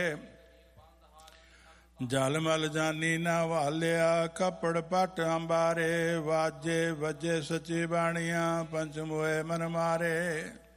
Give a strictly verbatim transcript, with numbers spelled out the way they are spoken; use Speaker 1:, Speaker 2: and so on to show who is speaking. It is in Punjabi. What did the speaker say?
Speaker 1: ਜਲ ਮਲ ਜਾਨੀ ਨਾ ਵਾਲਿਆ, ਕੱਪੜ ਪੱਟ ਅੰਬਾਰੇ, ਵਾਜੇ ਵੱਜੇ ਸੱਚੀ ਬਾਣੀਆਂ, ਪੰਚ ਮੋਏ ਮਨ ਮਾਰੇ।